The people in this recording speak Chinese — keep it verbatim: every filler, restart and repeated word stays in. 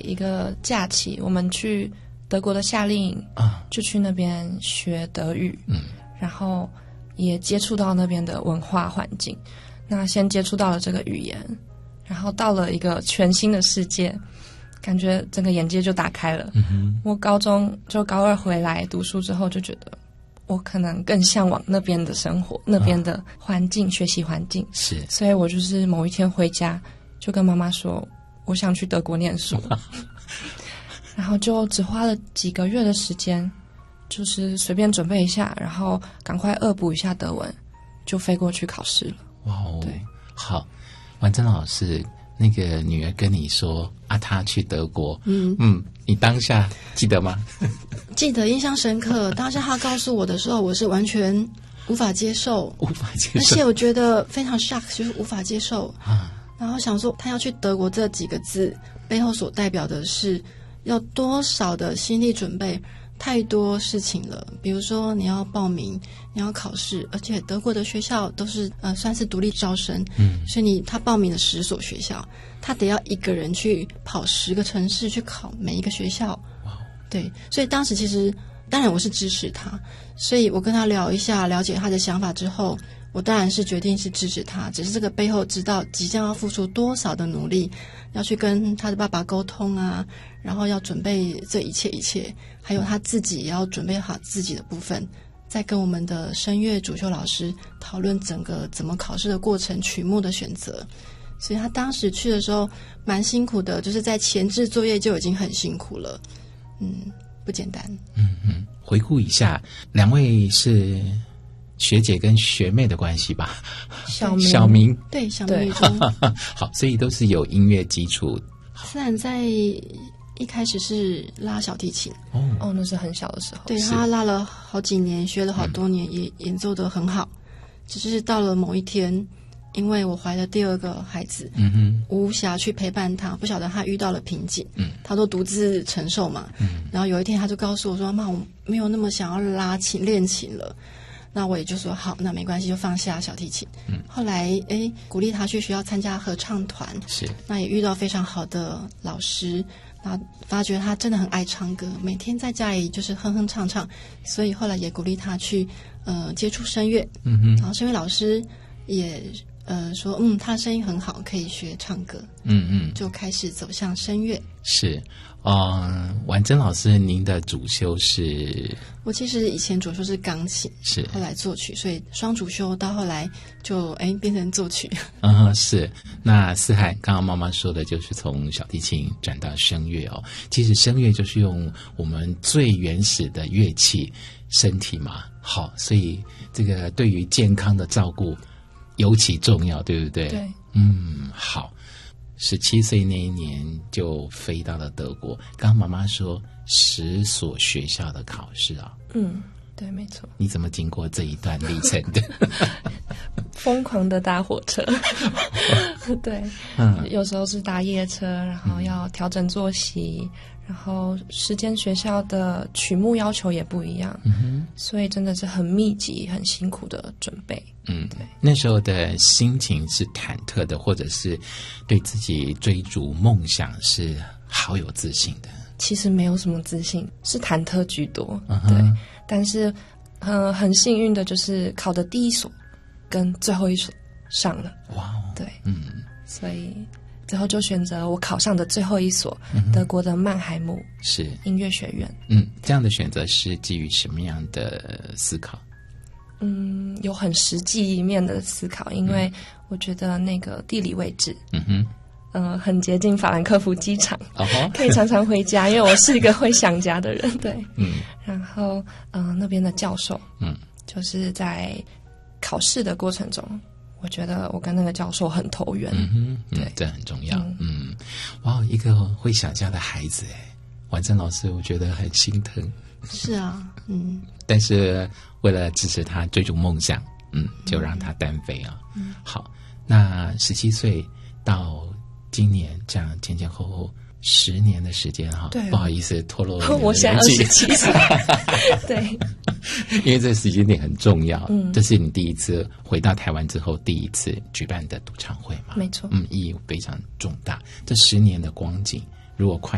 一个假期，我们去德国的夏令营啊，就去那边学德语，嗯，然后也接触到那边的文化环境。那先接触到了这个语言，然后到了一个全新的世界，感觉整个眼界就打开了。嗯哼，我高中就高二回来读书之后，就觉得我可能更向往那边的生活，那边的环境、啊、学习环境。是，所以我就是某一天回家就跟妈妈说，我想去德国念书。然后就只花了几个月的时间，就是随便准备一下，然后赶快恶补一下德文，就飞过去考试了。 哇哦，对，好，婉珍老师，那个女儿跟你说啊，她去德国，嗯嗯，你当下记得吗？ 记得，印象深刻。当下她告诉我的时候，我是完全无法接受， 无法接受， 而且我觉得非常 shock， 就是无法接受啊。然后想说，她要去德国这几个字背后所代表的是要多少的心理准备，太多事情了。比如说你要报名，你要考试，而且德国的学校都是呃算是独立招生，嗯，所以你他报名了十所学校，他得要一个人去跑十个城市去考每一个学校。哇，对，所以当时其实当然我是支持他，所以我跟他聊一下，了解他的想法之后，我当然是决定是支持他，只是这个背后知道即将要付出多少的努力，要去跟他的爸爸沟通啊，然后要准备这一切一切，还有他自己也要准备好自己的部分，再跟我们的声乐主修老师讨论整个怎么考试的过程、曲目的选择。所以他当时去的时候蛮辛苦的，就是在前置作业就已经很辛苦了，嗯，不简单。 嗯嗯，回顾一下，两位是学姐跟学妹的关系吧？ 小明， 小明， 对，小明女中。 好，所以都是有音乐基础。 虽然在一开始是拉小提琴， 哦哦，那是很小的时候， 对，他拉了好几年，学了好多年，嗯、也演奏得很好。只是到了某一天，因为我怀了第二个孩子，嗯哼，无暇去陪伴他，不晓得他遇到了瓶颈，嗯，他都独自承受嘛，嗯，然后有一天他就告诉我说：“妈，我没有那么想要拉琴练琴了。”那我也就说好，那没关系，就放下小提琴。嗯，后来哎，鼓励他去学校参加合唱团，是，那也遇到非常好的老师，那发觉他真的很爱唱歌，每天在家里就是哼哼唱唱，所以后来也鼓励他去呃接触声乐。嗯哼，然后声乐老师也呃说，嗯，他的声音很好，可以学唱歌。嗯嗯，就开始走向声乐。 是。呃，婉珍老师，您的主修是？ 我其实以前主修是钢琴， 是后来作曲，所以双主修到后来就哎变成作曲。 嗯，是。那思涵刚刚妈妈说的就是从小提琴转到声乐哦。其实声乐就是用我们最原始的乐器身体嘛，好，所以这个对于健康的照顾尤其重要，对不对？ 对， 嗯，好。十七岁那一年就飞到了德国，刚刚妈妈说十所学校的考试啊， 嗯，对，没错。 你怎么经过这一段历程的？ 疯狂的搭火车，对，嗯，有时候是搭夜车，然后要调整作息，嗯、然后时间学校的曲目要求也不一样，嗯哼，所以真的是很密集、很辛苦的准备。 嗯，对，那时候的心情是忐忑的，或者是对自己追逐梦想是好有自信的。 其实没有什么自信，是忐忑居多。嗯、对，但是呃，很幸运的就是考的第一所跟最后一所上了。哇哦，对，嗯，所以最后就选择我考上的最后一所，嗯、德国的曼海姆是音乐学院。 嗯，这样的选择是基于什么样的思考？ 嗯，有很实际面的思考，因为我觉得那个地理位置，嗯哼，呃，很接近法兰克福机场，哦、可以常常回家，因为我是一个会想家的人，对，嗯，然后，嗯、呃，那边的教授，嗯，就是在考试的过程中，我觉得我跟那个教授很投缘， 嗯哼，嗯对，这很重要，嗯，嗯哇，一个会想家的孩子，哎，婉珍老师，我觉得很心疼。 是啊，嗯， 但是为了支持他追逐梦想，嗯，就让他单飞啊。嗯，好，那十七岁到今年这样前前后后十年的时间哈， 对， 不好意思透露我现在二十七岁，对， 因为这个时间点很重要，嗯，这是你第一次回到台湾之后第一次举办的独唱会嘛， 没错， 嗯，意义非常重大。这十年的光景，如果快